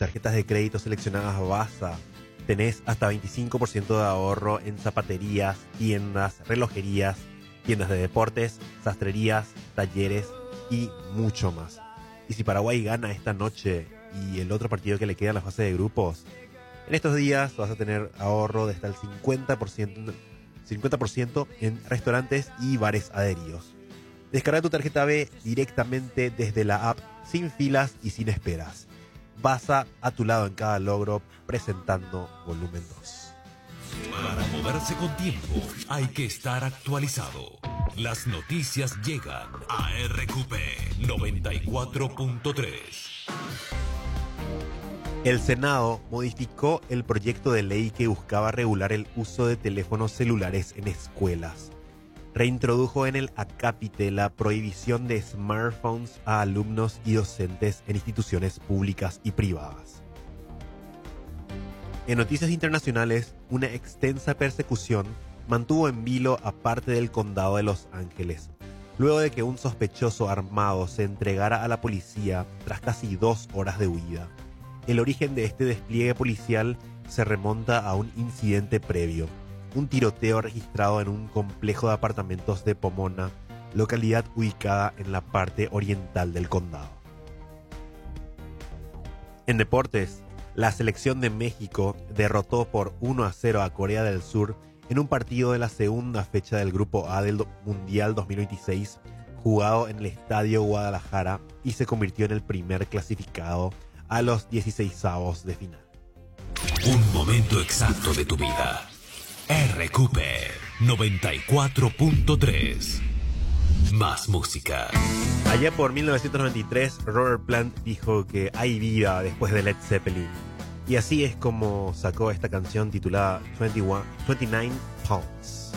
tarjetas de crédito seleccionadas Vasa, tenés hasta 25% de ahorro en zapaterías, tiendas, relojerías, tiendas de deportes, sastrerías, talleres y mucho más. Y si Paraguay gana esta noche y el otro partido que le queda en la fase de grupos, en estos días vas a tener ahorro de hasta el 50% en restaurantes y bares adheridos. Descarga tu tarjeta B directamente desde la app, sin filas y sin esperas. Vasa a tu lado en cada logro, presentando Volumen 2. Para moverse con tiempo hay que estar actualizado. Las noticias llegan a RQP 94.3. El Senado modificó el proyecto de ley que buscaba regular el uso de teléfonos celulares en escuelas. Reintrodujo en el acápite la prohibición de smartphones a alumnos y docentes en instituciones públicas y privadas. En noticias internacionales, una extensa persecución mantuvo en vilo a parte del condado de Los Ángeles, luego de que un sospechoso armado se entregara a la policía tras casi 2 horas de huida. El origen de este despliegue policial se remonta a un incidente previo, un tiroteo registrado en un complejo de apartamentos de Pomona, localidad ubicada en la parte oriental del condado. En deportes, la selección de México derrotó por 1-0 a Corea del Sur en un partido de la segunda fecha del Grupo A del Mundial 2026, jugado en el Estadio Guadalajara, y se convirtió en el primer clasificado a los 16avos de final. Un momento exacto de tu vida. RQP 94.3. Más música. Allá por 1993, Robert Plant dijo que hay vida después de Led Zeppelin. Y así es como sacó esta canción titulada 29 Pounds.